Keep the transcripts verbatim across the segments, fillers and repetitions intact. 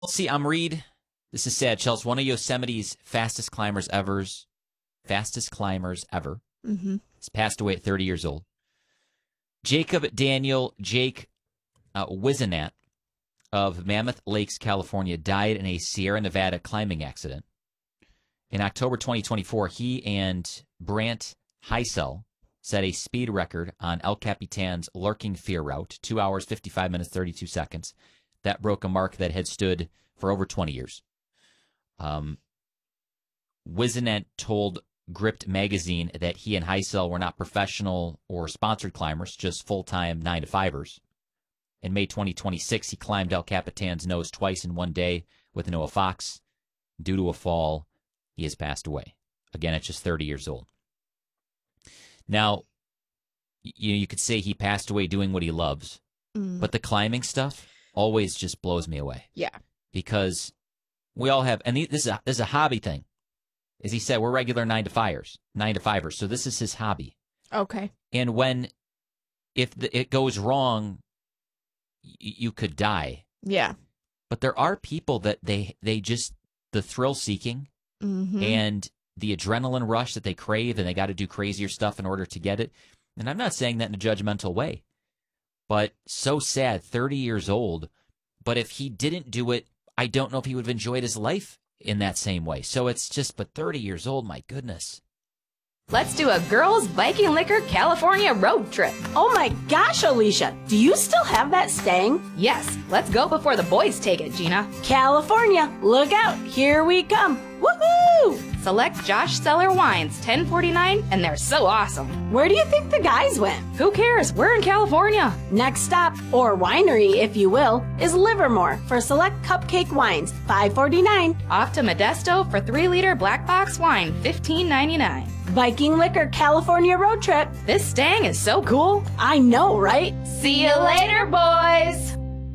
See, I'm Reed. This is sad. Chelsea, one of Yosemite's fastest climbers ever, fastest climbers ever, mm-hmm. has passed away at thirty years old. Jacob Daniel Jake uh, Wizenat of Mammoth Lakes, California, died in a Sierra Nevada climbing accident. In October twenty twenty-four, he and Brant Heisel set a speed record on El Capitan's Lurking Fear route, two hours, fifty-five minutes, thirty-two seconds. That broke a mark that had stood for over twenty years. Um, Wizenat told Gripped magazine that he and Heisel were not professional or sponsored climbers, just full-time nine to fivers. In May twenty twenty-six, he climbed El Capitan's nose twice in one day with Noah Fox. Due to a fall, he has passed away. Again, at just thirty years old. Now, you, you could say he passed away doing what he loves, Mm. but the climbing stuff always just blows me away. Yeah. Because we all have, and this is a, this is a hobby thing. As he said, we're regular nine to fivers, nine to fivers. So this is his hobby. Okay. And when, if the, it goes wrong, y- you could die. Yeah. But there are people that they they just, the thrill seeking Mm-hmm. and the adrenaline rush that they crave, and they got to do crazier stuff in order to get it. And I'm not saying that in a judgmental way, but so sad, thirty years old. But if he didn't do it, I don't know if he would have enjoyed his life in that same way. So it's just, but thirty years old, my goodness. Let's do a girls Viking Liquor California road trip. Oh my gosh, Alicia, do you still have that Stang? Yes, let's go before the boys take it, Gina. California, look out, here we come. Woohoo! Select Josh Seller wines, ten forty-nine, and they're so awesome. Where do you think the guys went? Who cares? We're in California. Next stop, or winery if you will, is Livermore for select cupcake wines, five forty-nine. Off to Modesto for three liter black box wine, fifteen ninety-nine. Viking Liquor California road trip. This Stang is so cool. I know, right? See you later, boys.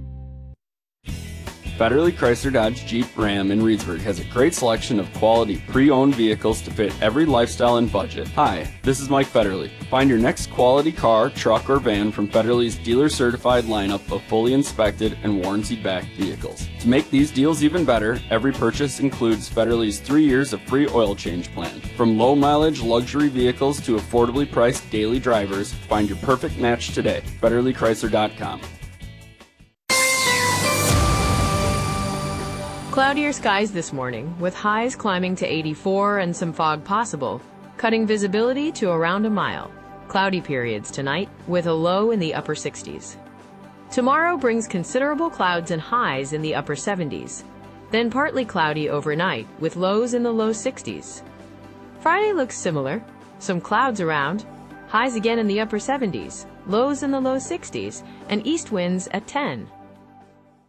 Federally Chrysler Dodge Jeep Ram in Reedsburg has a great selection of quality pre-owned vehicles to fit every lifestyle and budget. Hi, this is Mike Federley. Find your next quality car, truck, or van from Federley's dealer-certified lineup of fully inspected and warranty-backed vehicles. To make these deals even better, every purchase includes Federley's three years of free oil change plan. From low-mileage luxury vehicles to affordably priced daily drivers, find your perfect match today. Federley Chrysler dot com. Cloudier skies this morning, with highs climbing to eighty-four and some fog possible, cutting visibility to around a mile. Cloudy periods tonight, with a low in the upper sixties. Tomorrow brings considerable clouds and highs in the upper seventies. Then partly cloudy overnight, with lows in the low sixties. Friday looks similar. Some clouds around, highs again in the upper seventies, lows in the low sixties, and east winds at ten.